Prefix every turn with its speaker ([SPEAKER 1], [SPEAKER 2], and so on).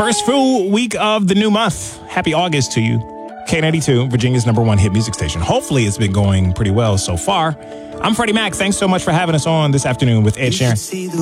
[SPEAKER 1] First full week of the new month. Happy August to you. K92, Virginia's #1 hit music station. Hopefully it's been going pretty well so far. I'm Freddie Mac. Thanks so much for having us on this afternoon with Ed Sheeran.